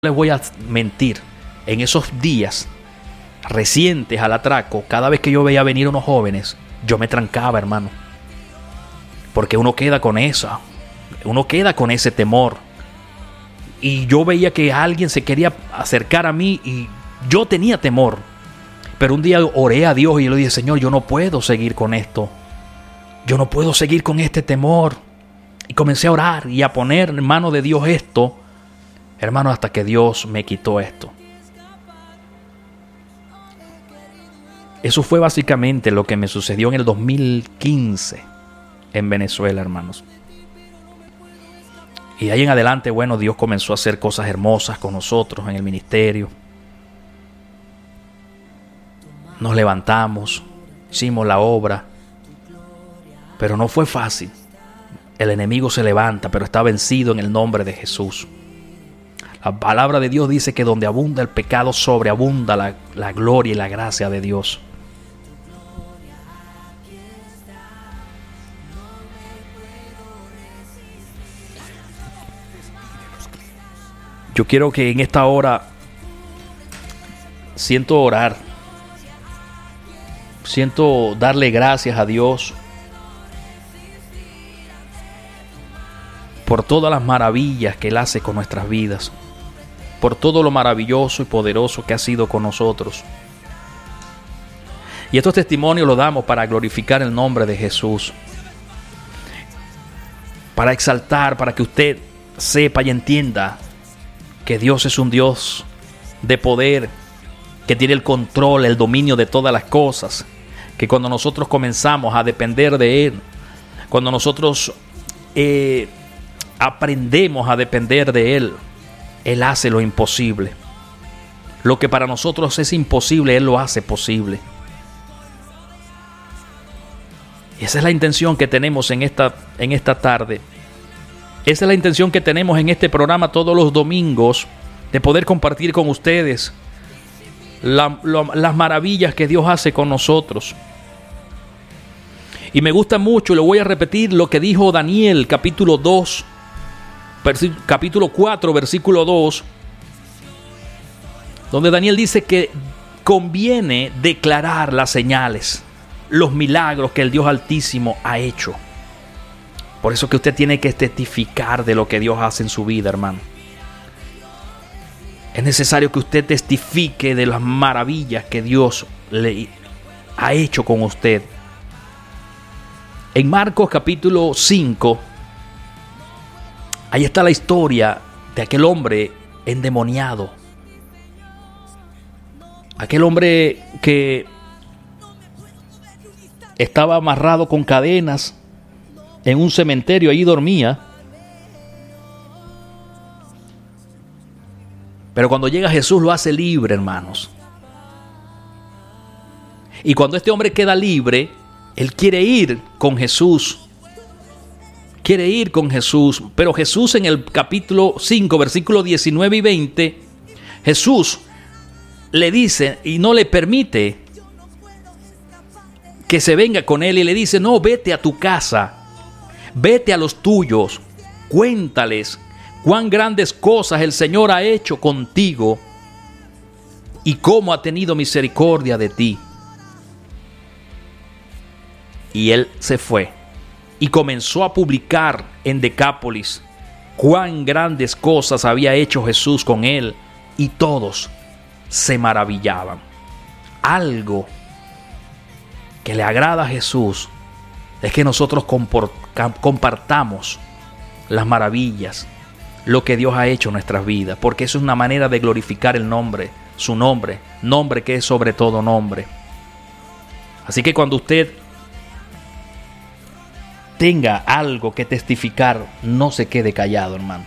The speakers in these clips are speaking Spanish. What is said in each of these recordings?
les voy a mentir, en esos días recientes al atraco, cada vez que yo veía venir unos jóvenes, yo me trancaba, hermano. Porque uno queda con ese temor. Y yo veía que alguien se quería acercar a mí y yo tenía temor. Pero un día oré a Dios y le dije: Señor, yo no puedo seguir con esto. Yo no puedo seguir con este temor. Y comencé a orar y a poner en manos de Dios esto, hermano, hasta que Dios me quitó esto. Eso fue básicamente lo que me sucedió en el 2015 en Venezuela, hermanos. Y de ahí en adelante, bueno, Dios comenzó a hacer cosas hermosas con nosotros en el ministerio. Nos levantamos, hicimos la obra, pero no fue fácil. El enemigo se levanta, pero está vencido en el nombre de Jesús. La palabra de Dios dice que donde abunda el pecado, sobreabunda la gloria y la gracia de Dios. Yo quiero que en esta hora siento orar, siento darle gracias a Dios por todas las maravillas que Él hace con nuestras vidas, por todo lo maravilloso y poderoso que ha sido con nosotros. Y estos testimonios los damos para glorificar el nombre de Jesús, para exaltar, para que usted sepa y entienda que Dios es un Dios de poder, que tiene el control, el dominio de todas las cosas, que cuando nosotros comenzamos a depender de Él, cuando nosotros aprendemos a depender de Él, Él hace lo imposible. Lo que para nosotros es imposible, Él lo hace posible. Y esa es la intención que tenemos en esta tarde. Esa es la intención que tenemos en este programa todos los domingos, de poder compartir con ustedes las maravillas que Dios hace con nosotros. Y me gusta mucho, lo voy a repetir, lo que dijo Daniel, capítulo 4, versículo 2, donde Daniel dice que conviene declarar las señales, los milagros que el Dios Altísimo ha hecho. Por eso que usted tiene que testificar de lo que Dios hace en su vida, hermano. Es necesario que usted testifique de las maravillas que Dios le ha hecho con usted. En Marcos capítulo 5, ahí está la historia de aquel hombre endemoniado. Aquel hombre que estaba amarrado con cadenas en un cementerio, allí dormía. Pero cuando llega Jesús lo hace libre, hermanos. Y cuando este hombre queda libre, él quiere ir con Jesús. Quiere ir con Jesús. Pero Jesús, en el capítulo 5, versículos 19 y 20, Jesús le dice y no le permite que se venga con él, y le dice: no, vete a tu casa, vete a los tuyos, cuéntales cuán grandes cosas el Señor ha hecho contigo y cómo ha tenido misericordia de ti. Y él se fue y comenzó a publicar en Decápolis cuán grandes cosas había hecho Jesús con él, y todos se maravillaban. Algo que le agrada a Jesús es que nosotros compartamos las maravillas, lo que Dios ha hecho en nuestras vidas, porque eso es una manera de glorificar el nombre, su nombre que es sobre todo nombre. Así que cuando usted tenga algo que testificar, no se quede callado, hermano.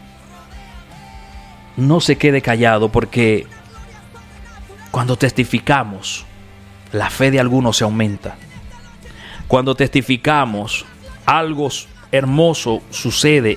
No se quede callado, porque cuando testificamos, la fe de algunos se aumenta. Cuando testificamos, algo hermoso sucede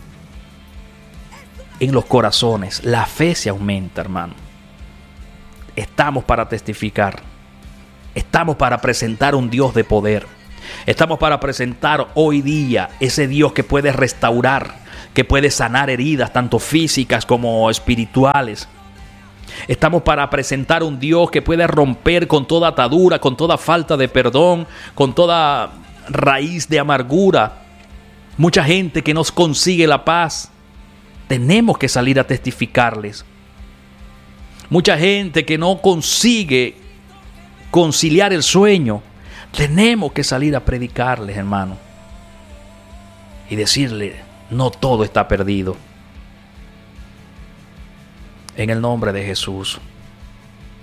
en los corazones. La fe se aumenta, hermano. Estamos para testificar. Estamos para presentar un Dios de poder. Estamos para presentar hoy día ese Dios que puede restaurar, que puede sanar heridas tanto físicas como espirituales. Estamos para presentar un Dios que puede romper con toda atadura, con toda falta de perdón, con toda raíz de amargura. Mucha gente que nos consigue la paz. Tenemos que salir a testificarles. Mucha gente que no consigue conciliar el sueño. Tenemos que salir a predicarles, hermano. Y decirle, no todo está perdido. En el nombre de Jesús.